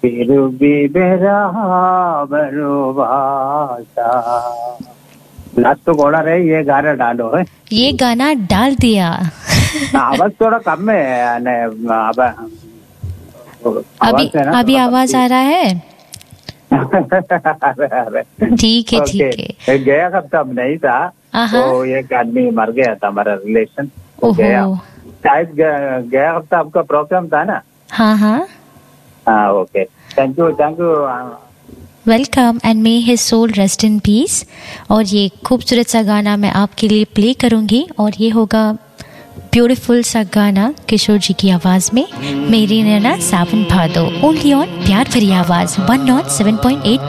फिर भी मेरा भरोसा। लास्ट तो घोड़ा रहे, ये गाना डालो है। ये गाना डाल दिया। आवाज थोड़ा कम है, अभी आवाज आ रहा है? ठीक है ठीक है। गया हफ्ता नहीं था तो एक आदमी मर गया था, हमारा रिलेशन तो गया। शायद गया हफ्ता आपका प्रोग्राम था ना? हाँ हाँ हाँ okay, thank you welcome and may his soul rest in peace. और ये खूबसूरत सा गाना मैं आपके लिए प्ले करूंगी और ये होगा ब्यूटीफुल सा गाना किशोर जी की आवाज में, मेरी नैना सावन भादो, ओनली ऑन प्यार भरी आवाज 107.8